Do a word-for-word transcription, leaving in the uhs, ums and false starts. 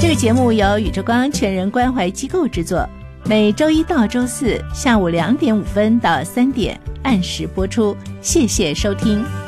这个节目由宇宙光全人关怀机构制作，每周一到周四下午两点五分到三点按时播出，谢谢收听。